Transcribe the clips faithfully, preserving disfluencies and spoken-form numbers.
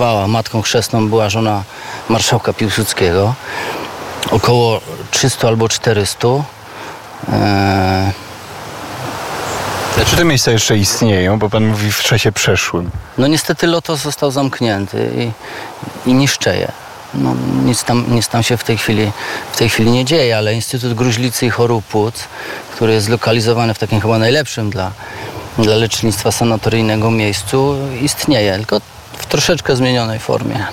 wydawała. Matką chrzestną była żona marszałka Piłsudskiego. Około trzysta albo czterysta. E... A czy te miejsca jeszcze istnieją? Bo pan mówi w czasie przeszłym. No niestety Lotos został zamknięty i, i niszczeje. No, nic, tam, nic tam się w tej, chwili, w tej chwili nie dzieje, ale Instytut Gruźlicy i Chorób Płuc, który jest zlokalizowany w takim chyba najlepszym dla, dla lecznictwa sanatoryjnego miejscu, istnieje, tylko w troszeczkę zmienionej formie.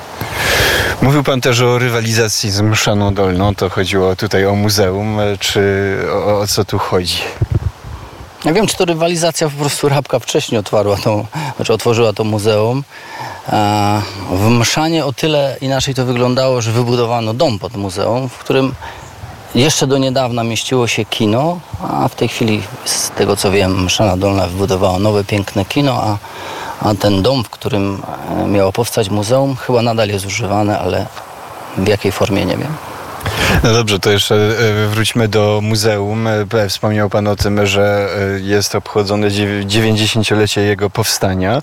Mówił pan też o rywalizacji z Mszaną Dolną. To chodziło tutaj o muzeum. Czy o, o co tu chodzi? Ja wiem, czy to rywalizacja, po prostu Rabka wcześniej otwarła tą, znaczy otworzyła to muzeum. W Mszanie o tyle inaczej to wyglądało, że wybudowano dom pod muzeum, w którym jeszcze do niedawna mieściło się kino, a w tej chwili, z tego co wiem, Mszana Dolna wybudowała nowe, piękne kino, a, a ten dom, w którym miało powstać muzeum, chyba nadal jest używany, ale w jakiej formie nie wiem. No dobrze, to jeszcze wróćmy do muzeum. Wspomniał pan o tym, że jest obchodzone dziewięćdziesięciolecie jego powstania.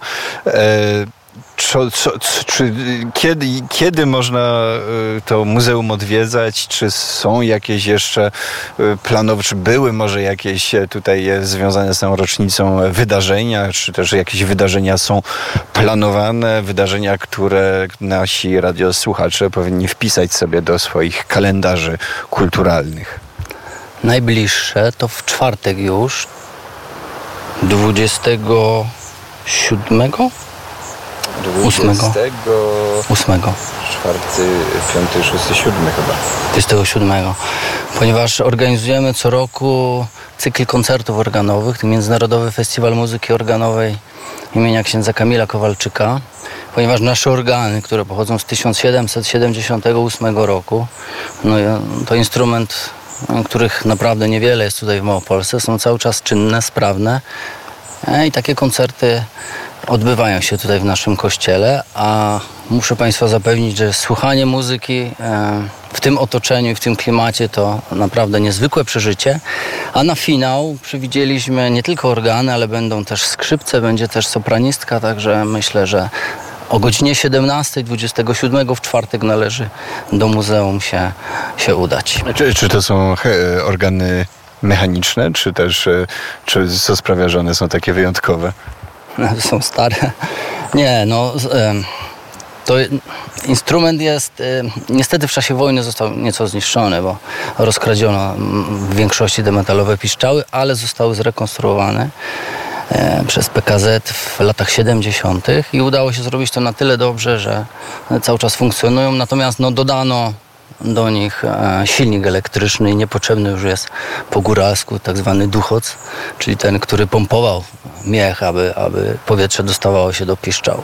Co, co, czy, kiedy, kiedy można to muzeum odwiedzać? Czy są jakieś jeszcze planowe, czy były może jakieś tutaj związane z tą rocznicą wydarzenia, czy też jakieś wydarzenia są planowane, wydarzenia, które nasi radiosłuchacze powinni wpisać sobie do swoich kalendarzy kulturalnych? Najbliższe to w czwartek już, dwudziestego siódmego? Ósmego. Ósmego. Czwarty, piąty, szósty, siódmy chyba. dwudziestego siódmego. Ponieważ organizujemy co roku cykl koncertów organowych, Międzynarodowy Festiwal Muzyki Organowej imienia księdza Kamila Kowalczyka. Ponieważ nasze organy, które pochodzą z tysiąc siedemset siedemdziesiątego ósmego roku, no to instrument, których naprawdę niewiele jest tutaj w Małopolsce, są cały czas czynne, sprawne i takie koncerty odbywają się tutaj w naszym kościele, a muszę Państwa zapewnić, że słuchanie muzyki w tym otoczeniu i w tym klimacie to naprawdę niezwykłe przeżycie. A na finał przewidzieliśmy nie tylko organy, ale będą też skrzypce, będzie też sopranistka, także myślę, że o godzinie siedemnastej dwudziestego siódmego w czwartek należy do muzeum się, się udać. Czy, czy to są he, organy mechaniczne, czy też czy co sprawia, że one są takie wyjątkowe? Są stare. Nie, no to instrument jest, niestety w czasie wojny został nieco zniszczony, bo rozkradziono w większości te metalowe piszczały, ale zostały zrekonstruowane przez P K Z w latach siedemdziesiątych i udało się zrobić to na tyle dobrze, że cały czas funkcjonują, natomiast no, dodano do nich silnik elektryczny i niepotrzebny już jest po góralsku tak zwany duchoc, czyli ten, który pompował miech, aby, aby powietrze dostawało się do piszczału.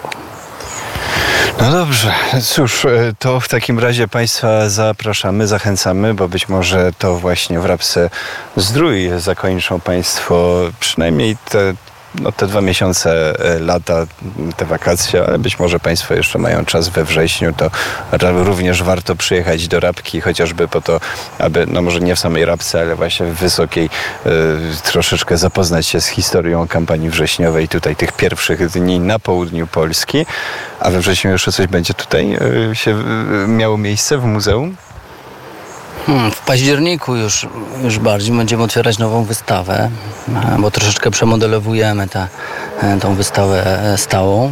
No dobrze, cóż, to w takim razie Państwa zapraszamy, zachęcamy, bo być może to właśnie w Rabce Zdrój zakończą Państwo przynajmniej te No te dwa miesiące, lata, te wakacje, ale być może Państwo jeszcze mają czas we wrześniu, to również warto przyjechać do Rabki, chociażby po to, aby, no może nie w samej Rabce, ale właśnie w Wysokiej y, troszeczkę zapoznać się z historią kampanii wrześniowej, tutaj tych pierwszych dni na południu Polski. A we wrześniu jeszcze coś będzie tutaj y, się y, miało miejsce w muzeum? Hmm, w październiku już, już bardziej będziemy otwierać nową wystawę, bo troszeczkę przemodelowujemy tę, tą wystawę stałą.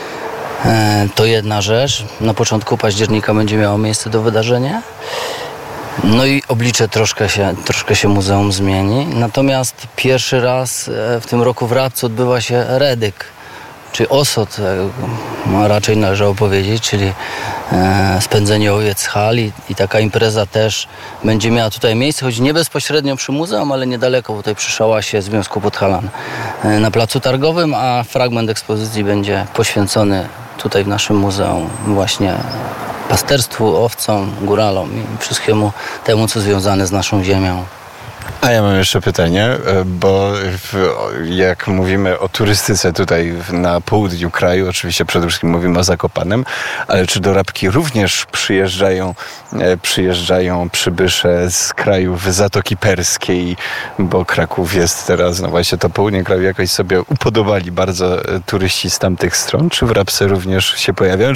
To jedna rzecz. Na początku października będzie miało miejsce to wydarzenie. No i oblicze troszkę się, troszkę się muzeum zmieni. Natomiast pierwszy raz w tym roku w Rabce odbywa się Redyk, czy osot, raczej należało powiedzieć, czyli e, spędzenie owiec hal i, i taka impreza też będzie miała tutaj miejsce, choć nie bezpośrednio przy muzeum, ale niedaleko, tutaj przy szałasie Związku Podhalan e, na Placu Targowym, a fragment ekspozycji będzie poświęcony tutaj w naszym muzeum właśnie pasterstwu, owcom, góralom i wszystkiemu temu, co związane z naszą ziemią. A ja mam jeszcze pytanie, bo jak mówimy o turystyce tutaj na południu kraju, oczywiście przede wszystkim mówimy o Zakopanem, ale czy do Rabki również przyjeżdżają, przyjeżdżają przybysze z krajów Zatoki Perskiej, bo Kraków jest teraz, no właśnie to południe kraju jakoś sobie upodobali bardzo turyści z tamtych stron, czy w Rabce również się pojawiają?